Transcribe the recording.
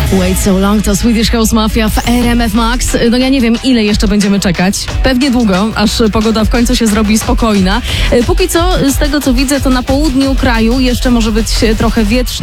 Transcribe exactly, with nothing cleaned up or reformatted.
Wait So Long to Swedish House Mafia w R M F Max. No ja nie wiem, ile jeszcze będziemy czekać. Pewnie długo, aż pogoda w końcu się zrobi spokojna. Póki co, z tego co widzę, to na południu kraju jeszcze może być trochę wietrznie.